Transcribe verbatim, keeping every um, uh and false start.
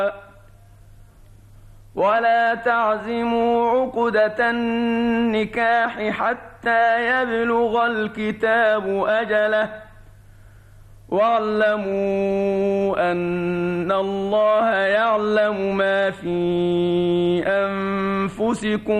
ولا تعزموا عقدة النكاح حتى يبلغ الكتاب أجله واعلموا أن الله يعلم ما في أنفسكم